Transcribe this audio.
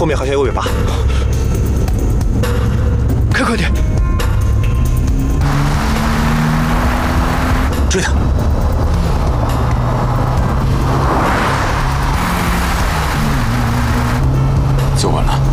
后面好像有尾巴，开快点，追他！ 走完了。